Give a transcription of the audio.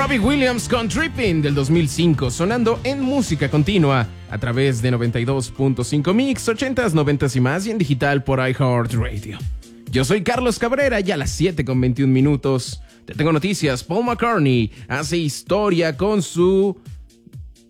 Robbie Williams con Tripping del 2005, sonando en música continua a través de 92.5 Mix, 80s, 90s y más, y en digital por iHeartRadio. Yo soy Carlos Cabrera y a las 7:21 te tengo noticias. Paul McCartney hace historia con su